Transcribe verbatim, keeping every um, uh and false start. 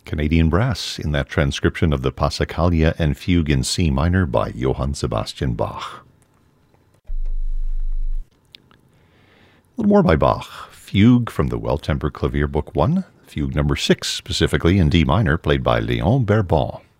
Canadian brass in that transcription of the Passacaglia and Fugue in C minor by Johann Sebastian Bach. A little more by Bach. Fugue from the Well-Tempered Clavier Book one, Fugue number six, specifically in D minor, played by Léon Berbon.